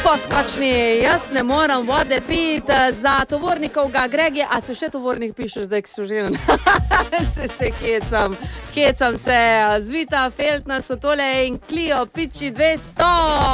poskočni, jaz ne moram vode piti, za tovornikovga Gregi, a se še tovornik pišeš, zdaj, ki so že se hecam se, Zvita, Feltna so tole in Clio, piči 200.